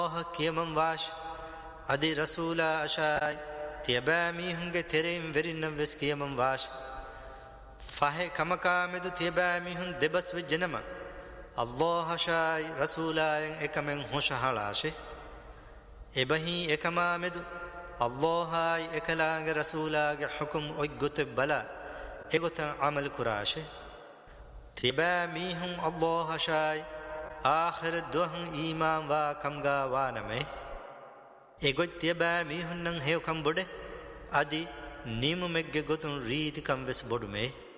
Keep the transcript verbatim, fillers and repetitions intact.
කියමම් වාශ අදි රසූලා අශායි තියබෑමී හුන්ගේ තෙරෙයින් වෙරින්නම් වෙස් කියමම් වාශ ෆහේ කමකාමෙදු තියබෑමී හුන් දෙබස් වෙජ්ජනම අල්ලාහ් අශායි රසූලායෙන් එකමෙන් හොෂහලාශේ එබහි එකමාමෙදු අල්ලාහයි එකලාගේ රසූලාගේ හුකුම් ඔයිගොතෙ බලා එගොතන් අමල් කුරාශේ තියබෑමී හුන් අල්ලාහ් අශායි ආඛිර දුහන් ඊමාන් වා කම්ගා වානමේ එගොත් තියබෑමී හුන්නන් හේවකම් බොඩේ අදි නීමු මෙග්ගේ ගොතුන් රීතිකම් වෙස් බොඩුමේ